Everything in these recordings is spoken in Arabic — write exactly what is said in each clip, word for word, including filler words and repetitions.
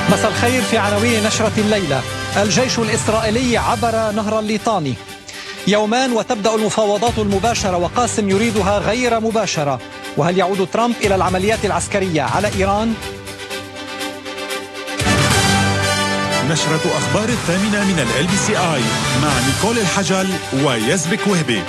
مساء الخير. في عناوين نشرة الليلة: الجيش الإسرائيلي عبر نهر الليطاني. يومان وتبدأ المفاوضات المباشرة وقاسم يريدها غير مباشرة. وهل يعود ترامب إلى العمليات العسكرية على إيران؟ نشرة أخبار الثامنة من ال بي سي آي مع نيكول الحجل ويزبك وهبي.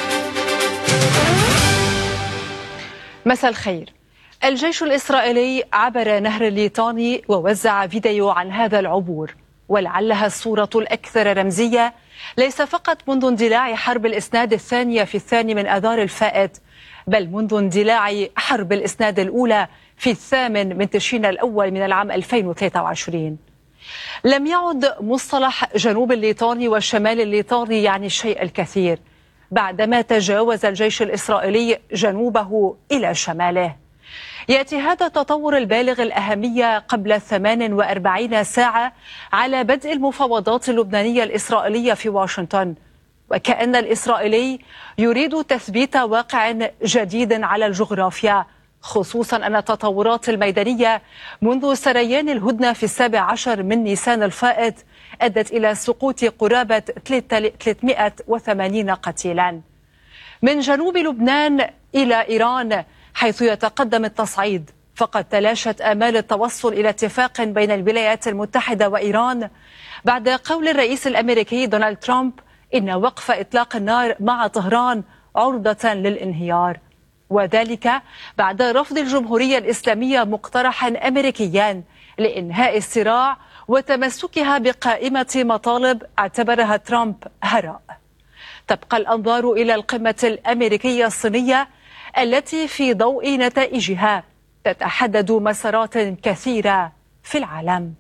مساء الخير. الجيش الإسرائيلي عبر نهر الليطاني ووزع فيديو عن هذا العبور، ولعلها الصورة الأكثر رمزية ليس فقط منذ اندلاع حرب الإسناد الثانية في الثاني من آذار الفائت، بل منذ اندلاع حرب الإسناد الأولى في الثامن من تشرين الأول من العام ألفين وثلاثة وعشرين. لم يعد مصطلح جنوب الليطاني والشمال الليطاني يعني الشيء الكثير بعدما تجاوز الجيش الإسرائيلي جنوبه إلى شماله. يأتي هذا التطور البالغ الأهمية قبل ثمان وأربعين ساعة على بدء المفاوضات اللبنانية الإسرائيلية في واشنطن، وكأن الإسرائيلي يريد تثبيت واقع جديد على الجغرافيا، خصوصا أن التطورات الميدانية منذ سريان الهدنة في السابع عشر من نيسان الفائت أدت إلى سقوط قرابة ثلاثمئة وثمانين قتيلا. من جنوب لبنان إلى إيران حيث يتقدم التصعيد، فقد تلاشت آمال التوصل إلى اتفاق بين الولايات المتحدة وإيران بعد قول الرئيس الأمريكي دونالد ترامب إن وقف إطلاق النار مع طهران عرضة للانهيار، وذلك بعد رفض الجمهورية الإسلامية مقترحا أمريكيا لإنهاء الصراع وتمسكها بقائمة مطالب اعتبرها ترامب هراء. تبقى الأنظار إلى القمة الأمريكية الصينية التي في ضوء نتائجها تتحدد مسارات كثيرة في العالم.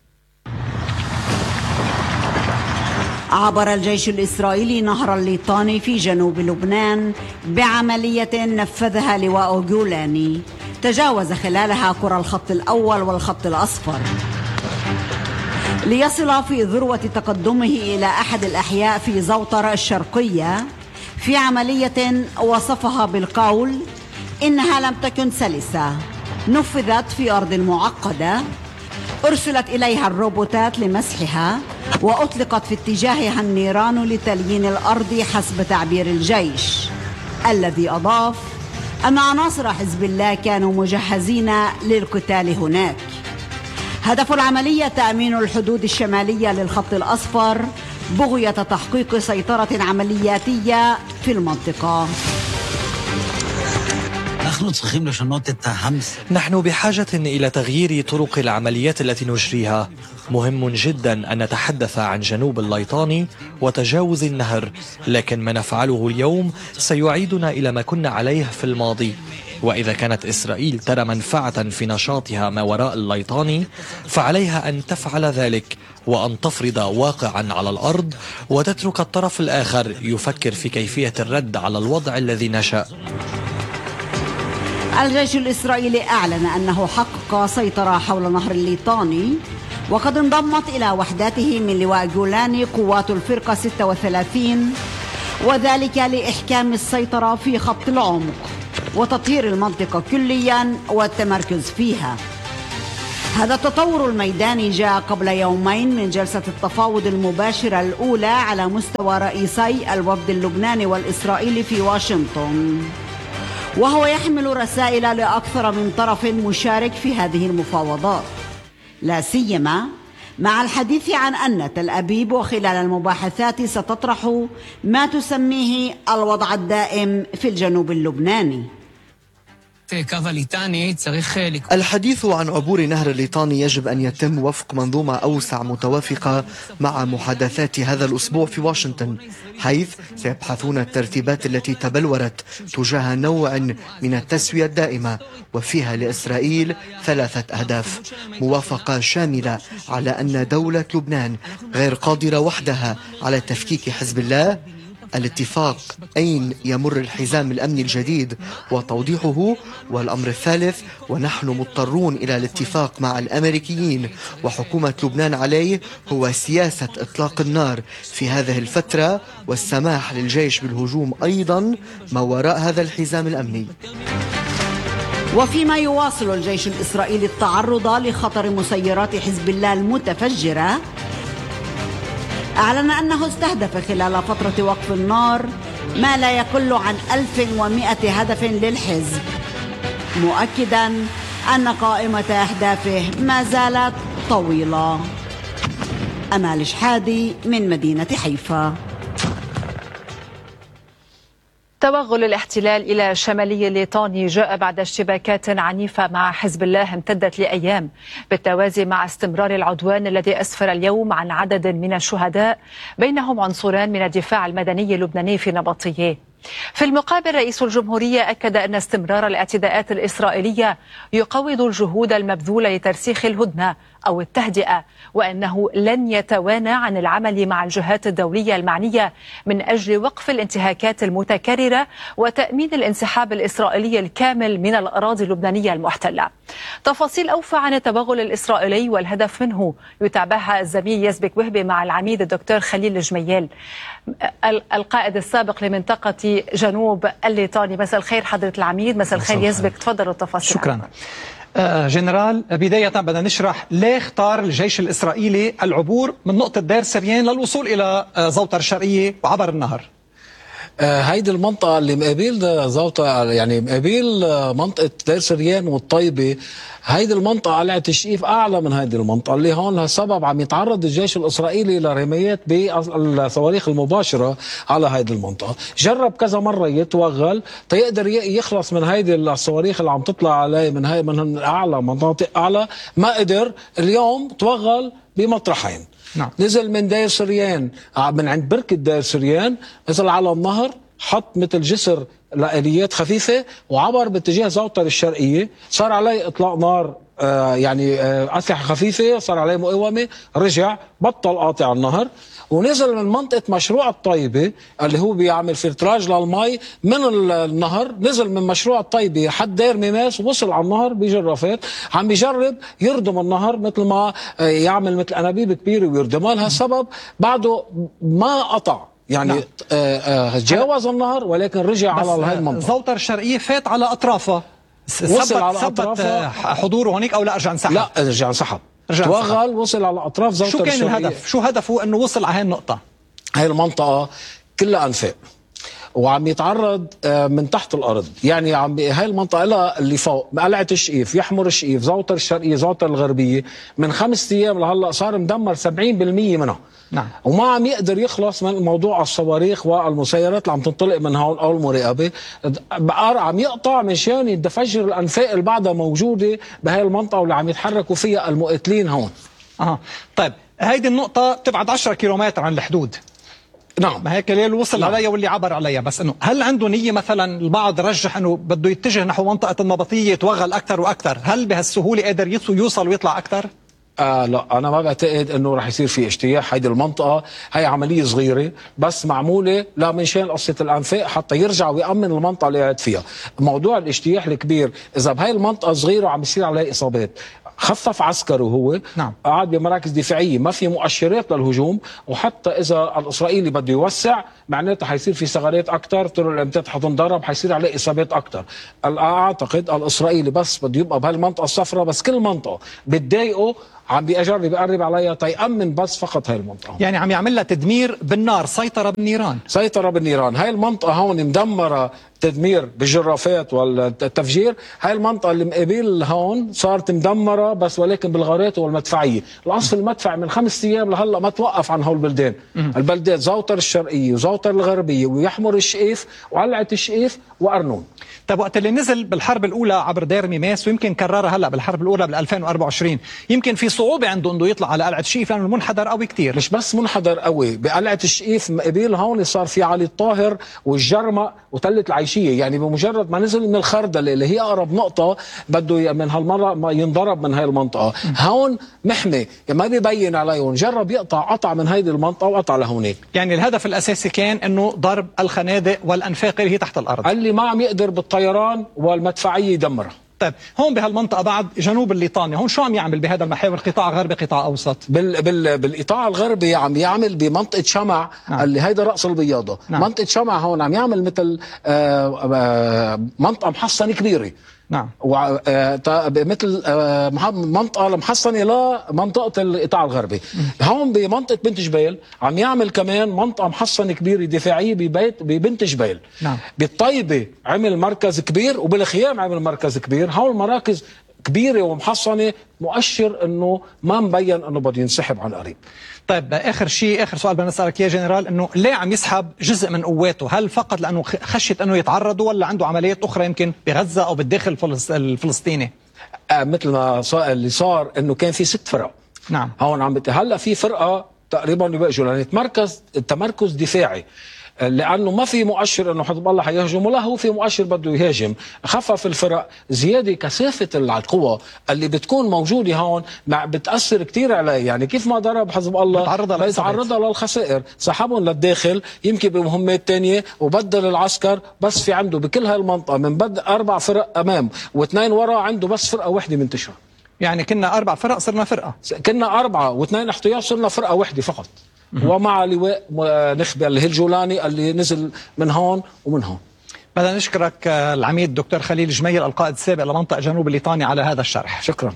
عبر الجيش الإسرائيلي نهر الليطاني في جنوب لبنان بعملية نفذها لواء جولاني تجاوز خلالها قرى الخط الأول والخط الأصفر ليصل في ذروة تقدمه إلى أحد الأحياء في زوطر الشرقية في عملية وصفها بالقول إنها لم تكن سلسة، نفذت في أرض معقدة، أرسلت إليها الروبوتات لمسحها، وأطلقت في اتجاهها النيران لتليين الأرض حسب تعبير الجيش، الذي أضاف أن عناصر حزب الله كانوا مجهزين للقتال هناك. هدف العملية تأمين الحدود الشمالية للخط الأصفر بغية تحقيق سيطرة عملياتية في المنطقة. نحن بحاجة إلى تغيير طرق العمليات التي نجريها. مهم جدا أن نتحدث عن جنوب الليطاني وتجاوز النهر، لكن ما نفعله اليوم سيعيدنا إلى ما كنا عليه في الماضي. وإذا كانت إسرائيل ترى منفعة في نشاطها ما وراء الليطاني فعليها أن تفعل ذلك، وأن تفرض واقعا على الأرض وتترك الطرف الآخر يفكر في كيفية الرد على الوضع الذي نشأ. الجيش الإسرائيلي أعلن أنه حقق سيطرة حول نهر الليطاني، وقد انضمت إلى وحداته من لواء جولاني قوات الفرقة ستة وثلاثين، وذلك لإحكام السيطرة في خط العمق وتطهير المنطقة كليا والتمركز فيها. هذا التطور الميداني جاء قبل يومين من جلسة التفاوض المباشرة الأولى على مستوى رئيسي الوفد اللبناني والإسرائيلي في واشنطن، وهو يحمل رسائل لأكثر من طرف مشارك في هذه المفاوضات، لا سيما مع الحديث عن أن تل أبيب وخلال المباحثات ستطرح ما تسميه الوضع الدائم في الجنوب اللبناني. الحديث عن عبور نهر الليطاني يجب أن يتم وفق منظومة أوسع متوافقة مع محادثات هذا الأسبوع في واشنطن، حيث سيبحثون الترتيبات التي تبلورت تجاه نوع من التسوية الدائمة، وفيها لإسرائيل ثلاثة أهداف: موافقة شاملة على أن دولة لبنان غير قادرة وحدها على تفكيك حزب الله، الاتفاق أين يمر الحزام الأمني الجديد وتوضيحه، والأمر الثالث ونحن مضطرون إلى الاتفاق مع الأمريكيين وحكومة لبنان عليه هو سياسة إطلاق النار في هذه الفترة والسماح للجيش بالهجوم أيضا ما وراء هذا الحزام الأمني. وفيما يواصل الجيش الإسرائيلي التعرض لخطر مسيرات حزب الله المتفجرة، أعلن أنه استهدف خلال فترة وقف النار ما لا يقل عن ألف ومئة هدف للحزب، مؤكدا أن قائمة أهدافه ما زالت طويلة. أمال شحادي من مدينة حيفا. توغل الاحتلال إلى شمالي ليطاني جاء بعد اشتباكات عنيفة مع حزب الله امتدت لأيام، بالتوازي مع استمرار العدوان الذي أسفر اليوم عن عدد من الشهداء بينهم عنصران من الدفاع المدني اللبناني في نبطية. في المقابل رئيس الجمهورية أكد أن استمرار الاعتداءات الإسرائيلية يقوض الجهود المبذولة لترسيخ الهدنة أو التهدئة، وأنه لن يتوانى عن العمل مع الجهات الدولية المعنية من أجل وقف الانتهاكات المتكررة وتأمين الانسحاب الإسرائيلي الكامل من الأراضي اللبنانية المحتلة. تفاصيل أوفى عن التوغل الإسرائيلي والهدف منه يتابعها الزميل يزبك وهبي مع العميد الدكتور خليل الجميل القائد السابق لمنطقة جنوب الليطاني. مساء الخير حضرة العميد. مساء الخير يزبك، تفضلوا التفاصيل. شكرا. آه جنرال، بداية بدنا نشرح ليه اختار الجيش الإسرائيلي العبور من نقطة دير سريان للوصول إلى آه زوطر الشرقية وعبر النهر. آه هيدي المنطقة اللي مقابل زوطة، يعني مقابل منطقة دير سريان والطيبة، هيدي المنطقة قلعة الشقيف أعلى من هيدي المنطقة اللي هون لهالسبب عم يتعرض الجيش الإسرائيلي لرميات بالصواريخ المباشرة على هيدي المنطقة. جرب كذا مرة يتوغل تيقدر يخلص من هيدي الصواريخ اللي عم تطلع عليه من هاي من أعلى مناطق أعلى، ما قدر. اليوم توغل بمطرحين. نعم. نزل من دير سريان، من عند بركة دير سريان، نزل على النهر، حط مثل جسر لآليات خفيفة وعبر باتجاه زوطر الشرقية. صار عليه إطلاق نار آه يعني آه أسلحة خفيفة، صار عليه مقاومة، رجع بطل قاطع النهر ونزل من منطقة مشروع الطيبة اللي هو بيعمل فلتراج للمي من النهر. نزل من مشروع الطيبة حد دير ميماس ووصل على النهر بجرافات، عم بيجرب يردم النهر مثل ما آه يعمل مثل أنابيب كبيرة ويردمها. لهالسبب بعده ما قطع، يعني نعم. آه تجاوز النهر ولكن رجع على هاي المنطقة. زوطر الشرقية فات على أطرافها، وصل على أطرافها. حضوره هونيك أو لا أرجع انسحب؟ لا رجع انسحب، توغل وصل على أطراف زوطر شو كان الشرقية. الهدف؟ شو هدفه أنه وصل على هاي النقطة؟ هاي المنطقة كلها أنفاق وعم يتعرض من تحت الأرض، يعني عم هاي المنطقة لها اللي فوق قلعة الشقيف، يحمر الشقيف، زوطر الشرقية، زوطر الغربية، من خمس أيام لهلا صار مدمر سبعين بالمئة منها. نعم. وما عم يقدر يخلص من موضوع الصواريخ والمسيرات اللي عم تنطلق من هون او المراقبه، بقى عم يقطع مشان يتفجر الانفاق اللي بعدها موجوده بهاي المنطقه واللي عم يتحركوا فيها المقاتلين هون. اها طيب، هيدي النقطه بتبعد عشرة كيلومتر عن الحدود. نعم. ما هيك اللي وصل نعم. عليها واللي عبر عليها، بس انه هل عنده نيه مثلا؟ البعض رجح انه بده يتجه نحو منطقه النبطيه يتوغل اكثر واكثر، هل بهالسهوله قادر يوصل ويطلع اكثر؟ آه لا، أنا ما بعتقد إنه رح يصير في اجتياح. هيدي المنطقة هي عملية صغيرة بس معمولة لا من شان قصة الأنفاق حتى يرجع ويأمن المنطقة اللي قاعد فيها. موضوع الاجتياح الكبير إذا بهاي المنطقة صغيرة وعم يصير عليها إصابات، خفف عسكره هو. نعم. قاعد بمراكز دفاعية ما في مؤشرات للهجوم، وحتى إذا الإسرائيلي بده يوسع معناتها حيصير في ثغرات أكثر، طرق الإمداد حتنضرب، حيصير عليه إصابات أكثر. أعتقد الإسرائيلي بس بده يبقى بهالمنطقة الصفراء، بس كل منطقة بتضايقه عم بيجرب يقرب عليها تيأمن بس فقط هاي المنطقة. يعني عم يعمل لها تدمير بالنار، سيطرة بالنيران. سيطرة بالنيران. هاي المنطقة هون مدمرة تدمير بالجرافات والتفجير. هاي المنطقة اللي مقابل هون صارت مدمرة بس ولكن بالغارات والمدفعية. الأصل المدفع من خمس أيام لهلا ما توقف عن هول البلدان. البلدات زوطر الشرقية وزوطر الغربية ويحمر الشقيف وقلعة الشقيف وأرنون. طيب وقت اللي نزل بالحرب الأولى عبر دير ميماس ويمكن كررها هلا بالحرب الأولى بال ألفين وأربعة وعشرين، يمكن في صعوبة عنده انه يطلع على قلعة الشقيف لأنه المنحدر قوي كتير. مش بس منحدر قوي، بقلعة الشقيف مقابل هون صار في علي الطاهر والجرمة وتلة العيشية، يعني بمجرد ما نزل من الخردلة اللي هي أقرب نقطة بده من هالمرة ما ينضرب من هاي المنطقة. هون محمي ما بيبين عليهم، جرب يقطع قطع من هيدي المنطقة وقطع لهونيك. يعني الهدف الأساسي كان انه ضرب الخنادق والأنفاق اللي هي تحت الأرض، اللي ما عم يقدر بالطيران والمدفعية يدمرها. طيب هون بهالمنطقة بعد جنوب الليطاني، هون شو عم يعمل بهذا المحور؟ قطاع غربي قطاع أوسط؟ بال بال بالقطاع الغربي عم يعمل بمنطقة شمع. نعم. اللي هيدا رأس البياضة. نعم. منطقة شمع هون عم يعمل مثل آآ آآ منطقة محصنة كبيرة نعم. مثل منطقة محصنة لمنطقة القطاع الغربي. هون بمنطقة بنت جبيل عم يعمل كمان منطقة محصنة كبيرة دفاعية ببيت ببنت جبيل. نعم. بالطيبة عمل مركز كبير وبالخيام عمل مركز كبير. هون المراكز كبيرة ومحصنة، مؤشر انه ما مبين انه بده ينسحب عن قريب. طيب اخر شيء، اخر سؤال بدنا نسالك يا جنرال، انه ليه عم يسحب جزء من قواته؟ هل فقط لانه خشيه انه يتعرضوا، ولا عنده عمليات اخرى يمكن بغزه او بالداخل الفلسطيني؟ آه مثل ما صار اللي صار انه كان في ست فرق. نعم. هون عم هلا في فرقه تقريبا يبقوا لان يتمركز التمركز دفاعي، لانه ما في مؤشر انه حزب الله حيهجم، ولا هو في مؤشر بده يهاجم. خفف الفرق، زياده كثافه القوى اللي بتكون موجوده هون مع بتاثر كثير عليه. يعني كيف ما ضرب حزب الله بيتعرضها للخسائر، سحبهم للداخل يمكن بمهمات ثانيه وبدل العسكر. بس في عنده بكل هاي المنطقه من بدء اربع فرق امام واثنين ورا، عنده بس فرقه واحده منتشره. يعني كنا اربع فرق صرنا فرقه، كنا اربعه واثنين احتياط صرنا فرقه واحده فقط. ومع لواء نخبه اللي هي الجولاني اللي نزل من هون ومن هون. بدنا نشكرك العميد الدكتور خليل جميل القائد السابق لمنطقة جنوب الليطاني على هذا الشرح. شكرا.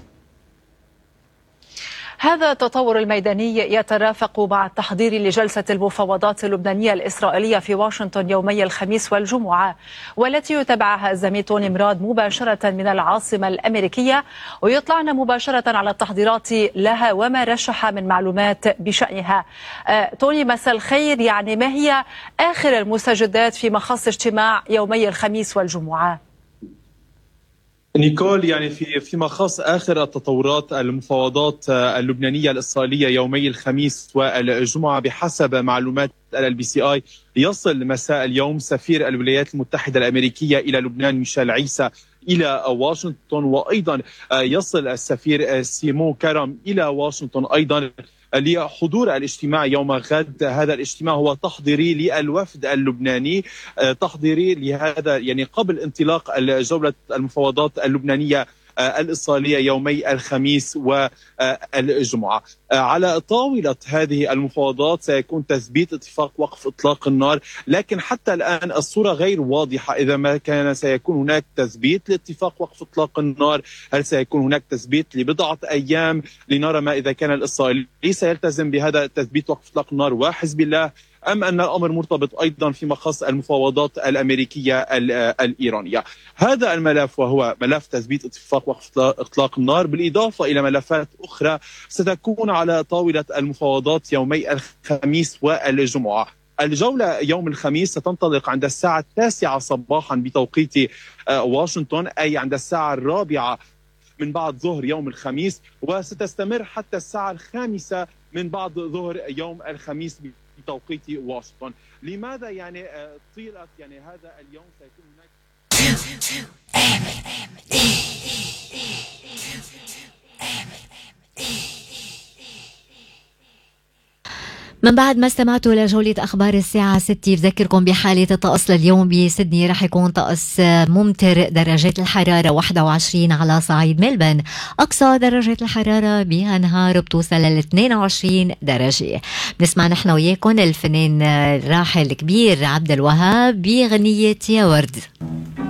هذا التطور الميداني يترافق مع التحضير لجلسة المفاوضات اللبنانية الإسرائيلية في واشنطن يومي الخميس والجمعة، والتي يتابعها الزميل توني مراد مباشرة من العاصمة الأمريكية، ويطلعنا مباشرة على التحضيرات لها وما رشح من معلومات بشأنها. آه توني مساء الخير، يعني ما هي آخر المستجدات في مخص اجتماع يومي الخميس والجمعة؟ نيكول، يعني في فيما خص آخر التطورات المفاوضات اللبنانية الإسرائيلية يومي الخميس والجمعة، بحسب معلومات ال بي سي آي يصل مساء اليوم سفير الولايات المتحدة الأمريكية إلى لبنان ميشيل عيسى إلى واشنطن، وأيضا يصل السفير سيمون كرم إلى واشنطن أيضا لحضور الاجتماع يوم غد. هذا الاجتماع هو تحضيري للوفد اللبناني، تحضيري لهذا يعني قبل انطلاق جولة المفاوضات اللبنانية الإسرائيلية يومي الخميس والجمعة. على طاولة هذه المفاوضات سيكون تثبيت اتفاق وقف إطلاق النار، لكن حتى الآن الصورة غير واضحة إذا ما كان سيكون هناك تثبيت لاتفاق وقف إطلاق النار. هل سيكون هناك تثبيت لبضعة أيام لنرى ما إذا كان الإسرائيلي سيلتزم بهذا تثبيت وقف إطلاق النار وحزب الله، أم أن الأمر مرتبط أيضا فيما خص المفاوضات الأمريكية الإيرانية. هذا الملف وهو ملف تثبيت اتفاق وقف إطلاق النار، بالإضافة إلى ملفات أخرى ستكون على طاولة المفاوضات يومي الخميس والجمعة. الجولة يوم الخميس ستنطلق عند الساعة التاسعة صباحا بتوقيت واشنطن، أي عند الساعة الرابعة من بعد ظهر يوم الخميس، وستستمر حتى الساعة الخامسة من بعد ظهر يوم الخميس بتوقيت واشنطن. لماذا يعني طيلة يعني هذا اليوم سيكون هناك من بعد ما استمعتوا لجولة أخبار الساعة ستة، بذكركم بحالة الطقس لليوم بسيدني رح يكون طقس ممطر، درجات الحرارة واحد وعشرين على صعيد ملبن، أقصى درجات الحرارة بها نهار بتوصل ل اثنين وعشرين درجة. بنسمع نحن وياكم الفنان الراحل الكبير عبد الوهاب بغنية يا ورد.